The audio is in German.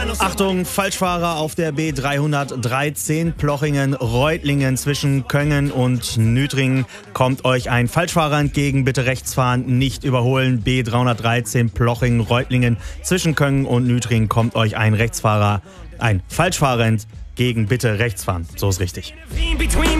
Achtung, Falschfahrer auf der B313 Plochingen-Reutlingen zwischen Köngen und Nütringen. Kommt euch ein Falschfahrer entgegen, bitte rechts fahren, nicht überholen. B313 Plochingen-Reutlingen zwischen Köngen und Nütringen kommt euch ein Falschfahrer entgegen, bitte rechts fahren. So ist richtig.